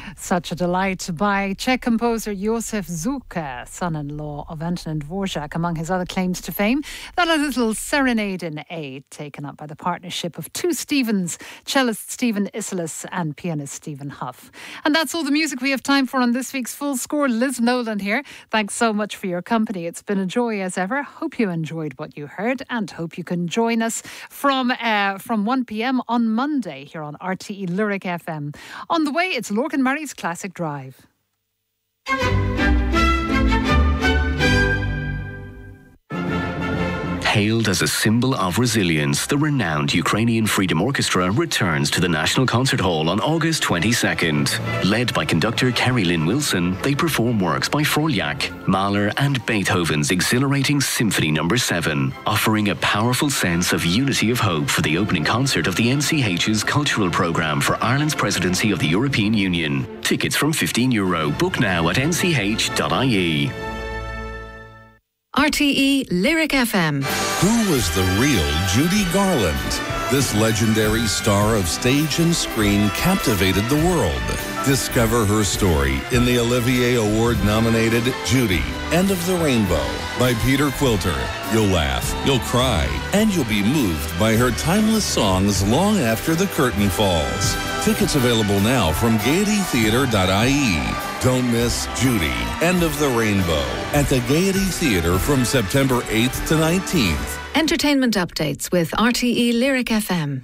Such a Delight by Czech composer Josef Zucker, son-in-law of Antonin Dvorak, among his other claims to fame. That a little serenade in A, taken up by the partnership of two Stevens, cellist Stephen Isserlis and pianist Stephen Huff. And that's all the music we have time for on this week's Full Score. Liz Nolan here. Thanks so much for your company. It's been a joy as ever. Hope you enjoyed what you heard and hope you can join us from 1 p.m. on Monday here on RTE Lyric FM. On the way, it's Lorcan Murray's Classic Drive. Hailed as a symbol of resilience, the renowned Ukrainian Freedom Orchestra returns to the National Concert Hall on August 22nd. Led by conductor Kerry Lynn Wilson, they perform works by Frolyak, Mahler and Beethoven's exhilarating Symphony No. 7, offering a powerful sense of unity of hope for the opening concert of the NCH's cultural programme for Ireland's presidency of the European Union. Tickets from €15. Book now at nch.ie. RTE Lyric FM. Who was the real Judy Garland? This legendary star of stage and screen captivated the world. Discover her story in the Olivier Award-nominated Judy, End of the Rainbow by Peter Quilter. You'll laugh, you'll cry, and you'll be moved by her timeless songs long after the curtain falls. Tickets available now from Gaiety-Theatre.ie. Don't miss Judy, End of the Rainbow at the Gaiety Theatre from September 8th to 19th. Entertainment updates with RTE Lyric FM.